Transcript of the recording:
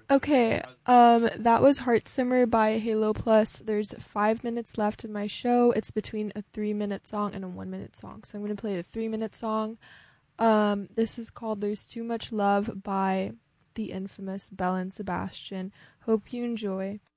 Okay, that was Heart Simmer by Halo Plus. There's 5 minutes left in my show. It's between a 3 minute song and a 1 minute song. So I'm gonna play the 3 minute song. This is called There's Too Much Love by the infamous Belle and Sebastian. Hope you enjoy.